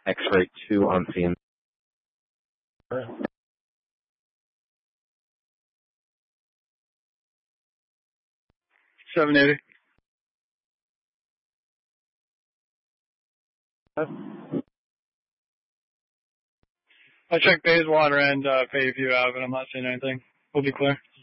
X-ray 2 on scene. 780. I checked Bayswater and Bayview out, but I'm not seeing anything. We'll be clear.